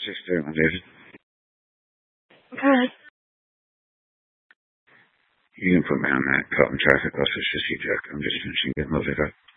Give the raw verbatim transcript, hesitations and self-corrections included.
six thirty, David. Okay. You can put me on that caught in traffic. Let's just see, Jack. I'm just finishing getting loaded up.